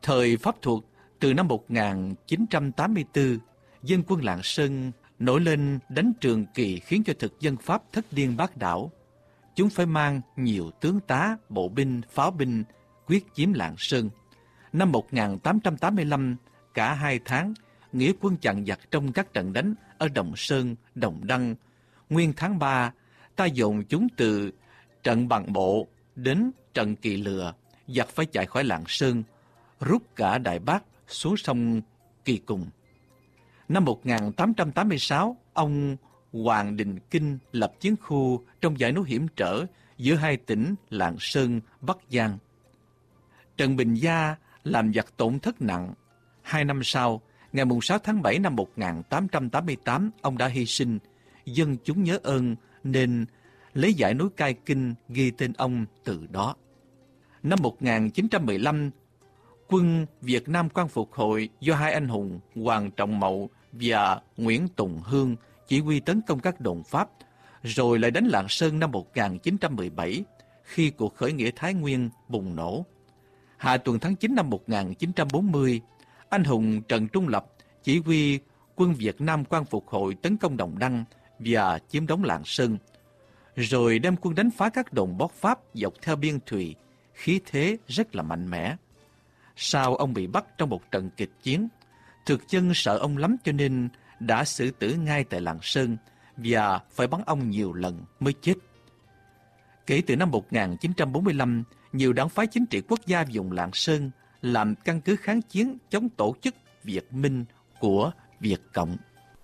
Thời Pháp thuộc, từ năm 1984, dân quân Lạng Sơn nổi lên đánh Trường Kỳ, khiến cho thực dân Pháp thất điên bát đảo. Chúng phải mang nhiều tướng tá, bộ binh, pháo binh quyết chiếm Lạng Sơn. Năm 1885, cả 2 tháng, nghĩa quân chặn giặc trong các trận đánh ở Đồng Sơn, Đồng Đăng. Nguyên tháng 3, ta dồn chúng từ trận Bằng Bộ đến trận Kỳ Lừa, giặc phải chạy khỏi Lạng Sơn, rút cả Đại Bác xuống sông Kỳ Cùng. Năm 1886, ông Hoàng Đình Kinh lập chiến khu trong dãy núi hiểm trở giữa 2 tỉnh Lạng Sơn, Bắc Giang. Trận Bình Gia làm giặc tổn thất nặng. 2 năm sau, ngày 6 tháng 7 năm 1888, ông đã hy sinh. Dân chúng nhớ ơn nên lấy dãy núi Cai Kinh ghi tên ông từ đó. Năm 1915, quân Việt Nam Quang Phục Hội do 2 anh hùng Hoàng Trọng Mậu và Nguyễn Tùng Hương chỉ huy tấn công các đồn Pháp, rồi lại đánh Lạng Sơn năm 1917 khi cuộc khởi nghĩa Thái Nguyên bùng nổ. Hạ tuần tháng 9 năm 1940, anh hùng Trần Trung Lập chỉ huy quân Việt Nam Quang Phục Hội tấn công Đồng Đăng và chiếm đóng Lạng Sơn, rồi đem quân đánh phá các đồn bót Pháp dọc theo biên thùy, khí thế rất là mạnh mẽ. Sau ông bị bắt trong một trận kịch chiến, thực dân sợ ông lắm cho nên đã xử tử ngay tại Lạng Sơn và phải bắn ông nhiều lần mới chết. Kể từ năm 1945, nhiều đảng phái chính trị quốc gia vùng Lạng Sơn làm căn cứ kháng chiến chống tổ chức Việt Minh của Việt Cộng.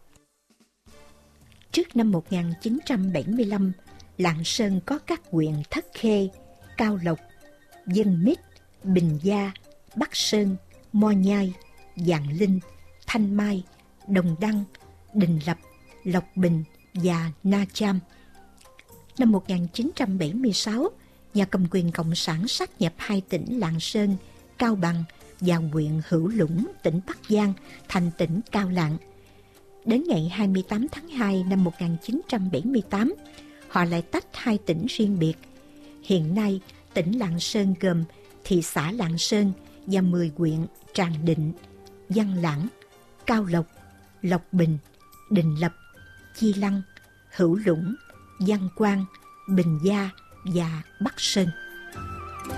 Trước năm 1975, Lạng Sơn có các huyện Thất Khê, Cao Lộc, Dân Mít, Bình Gia, Bắc Sơn, Mo Nhai, Vạn Linh, Thanh Mai, Đồng Đăng, Đình Lập, Lộc Bình và Na Cham. Năm 1976, nhà cầm quyền Cộng sản sáp nhập 2 tỉnh Lạng Sơn, Cao Bằng và huyện Hữu Lũng, tỉnh Bắc Giang thành tỉnh Cao Lạng. Đến ngày 28 tháng 2 năm 1978, họ lại tách 2 tỉnh riêng biệt. Hiện nay, tỉnh Lạng Sơn gồm thị xã Lạng Sơn và 10 huyện Tràng Định, Văn Lãng, Cao Lộc, Lộc Bình, Đình Lập, Chi Lăng, Hữu Lũng, Văn Quang, Bình Gia và Bắc Sơn.